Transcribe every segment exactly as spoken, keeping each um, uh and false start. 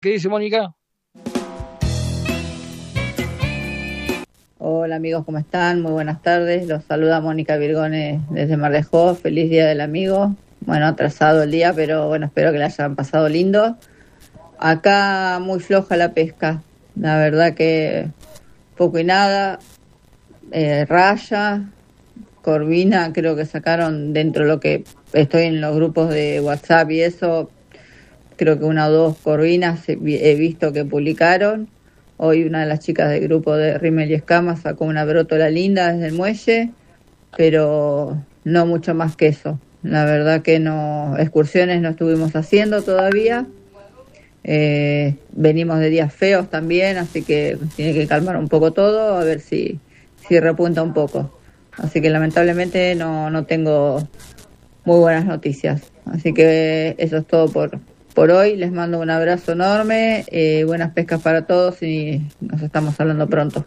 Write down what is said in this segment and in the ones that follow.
¿Qué dice Mónica? Hola amigos, ¿cómo están? Muy buenas tardes. Los saluda Mónica Virgone desde Mar de Ajó. Feliz Día del Amigo. Bueno, atrasado el día, pero bueno, espero que la hayan pasado lindo. Acá muy floja la pesca. La verdad que poco y nada. Eh, raya, corvina, creo que sacaron dentro de lo que estoy en los grupos de WhatsApp y eso. Creo que una o dos corvinas he he visto que publicaron. Hoy una de las chicas del grupo de Rímel y Escamas sacó una brótola linda desde el muelle, pero no mucho más que eso. La verdad que no, excursiones no estuvimos haciendo todavía. Eh, venimos de días feos también, así que tiene que calmar un poco todo, a ver si, si repunta un poco. Así que lamentablemente no, no tengo muy buenas noticias. Así que eso es todo por, por hoy. Les mando un abrazo enorme, eh, buenas pescas para todos y nos estamos hablando pronto.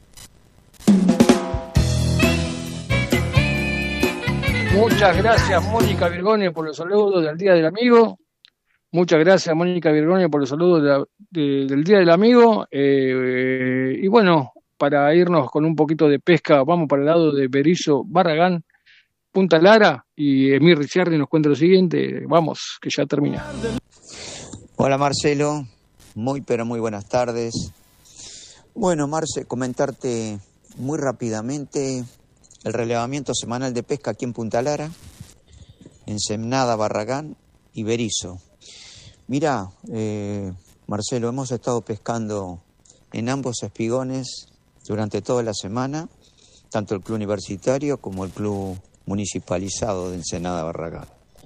Muchas gracias, Mónica Virgone, por los saludos del Día del Amigo. Muchas gracias, Mónica Virgone, por los saludos de la, de, del Día del Amigo. Eh, eh, y bueno, para irnos con un poquito de pesca, vamos para el lado de Berizo, Barragán, Punta Lara, y Emir Ricciardi nos cuenta lo siguiente. Vamos, que ya termina. Hola Marcelo, muy pero muy buenas tardes. Bueno, Marce, comentarte muy rápidamente el relevamiento semanal de pesca aquí en Punta Lara, Ensenada, Barragán y Berizo. Mirá, eh, Marcelo, hemos estado pescando en ambos espigones durante toda la semana, tanto el club universitario como el club municipalizado de Ensenada, Barragán.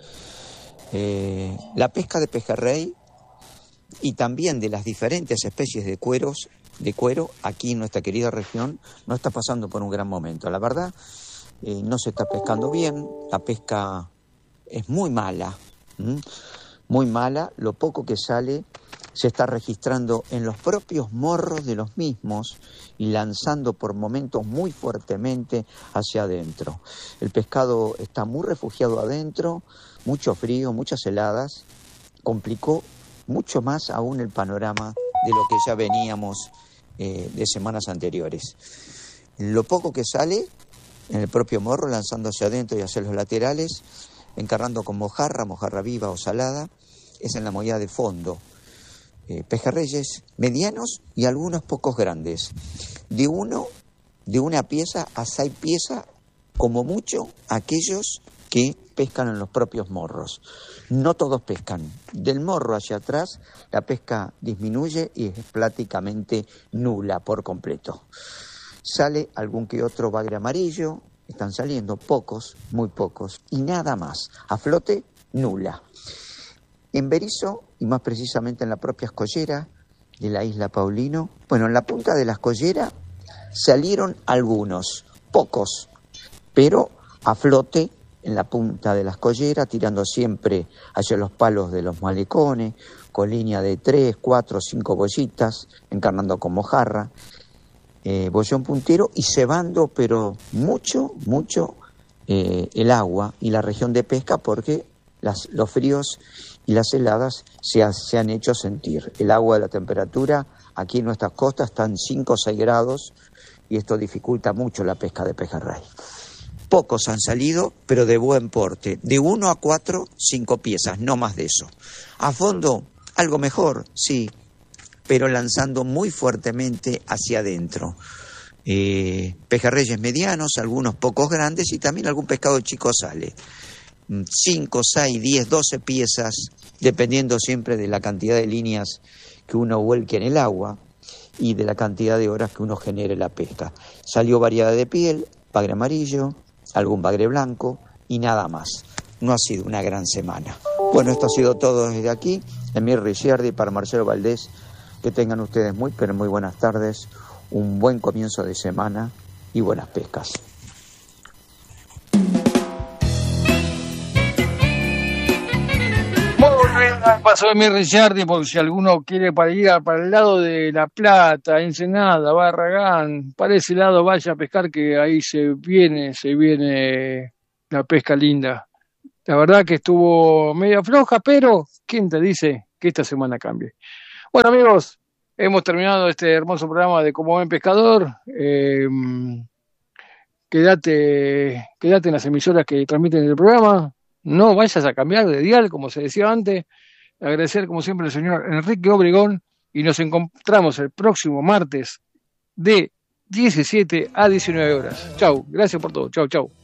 Eh, la pesca de pejerrey y también de las diferentes especies de cueros, de cuero, aquí en nuestra querida región, no está pasando por un gran momento. La verdad, eh, no se está pescando bien, la pesca es muy mala, ¿m? muy mala, lo poco que sale se está registrando en los propios morros de los mismos y lanzando por momentos muy fuertemente hacia adentro. El pescado está muy refugiado adentro, mucho frío, muchas heladas, complicó mucho más aún el panorama de lo que ya veníamos eh, de semanas anteriores. Lo poco que sale en el propio morro, lanzando hacia adentro y hacia los laterales, encarnando con mojarra, mojarra viva o salada, es en la mollada de fondo. Eh, pejerreyes medianos y algunos pocos grandes. De uno, de una pieza a seis piezas, como mucho, aquellos que pescan en los propios morros. No todos pescan. Del morro hacia atrás, la pesca disminuye y es prácticamente nula por completo. Sale algún que otro bagre amarillo, están saliendo pocos, muy pocos, y nada más. A flote, nula. En Berizo, y más precisamente en la propia escollera de la isla Paulino, bueno, en la punta de la escollera salieron algunos, pocos, pero a flote en la punta de la escollera, tirando siempre hacia los palos de los malecones, con línea de tres, cuatro, cinco bollitas, encarnando con mojarra, eh, bollón puntero y cebando, pero mucho, mucho eh, el agua y la región de pesca, porque las, los fríos y las heladas se, ha, se han hecho sentir. El agua, la temperatura aquí en nuestras costas están cinco o seis grados y esto dificulta mucho la pesca de pejerrey. Pocos han salido, pero de buen porte, de uno a cuatro, cinco piezas, no más de eso. A fondo, algo mejor, sí, pero lanzando muy fuertemente hacia adentro. Eh, pejerreyes medianos, algunos pocos grandes y también algún pescado chico sale. cinco, seis, diez, doce piezas, dependiendo siempre de la cantidad de líneas que uno vuelque en el agua y de la cantidad de horas que uno genere la pesca. Salió variedad de piel, bagre amarillo, algún bagre blanco y nada más. No ha sido una gran semana. Bueno, esto ha sido todo desde aquí. Emir Ricciardi para Marcelo Valdés. Que tengan ustedes muy, pero muy buenas tardes, un buen comienzo de semana y buenas pescas. Pasó Emir Ricciardi, porque si alguno quiere para ir para el lado de La Plata, Ensenada, Barragán, para ese lado vaya a pescar, que ahí se viene, se viene la pesca linda. La verdad que estuvo media floja, pero ¿quién te dice que esta semana cambie? Bueno, amigos, hemos terminado este hermoso programa de Como Buen Pescador. Eh, quédate, quédate en las emisoras que transmiten el programa. No vayas a cambiar de dial, como se decía antes. Agradecer, como siempre, al señor Enrique Obregón. Y nos encontramos el próximo martes de diecisiete a diecinueve horas. Chau, gracias por todo. Chau, chau.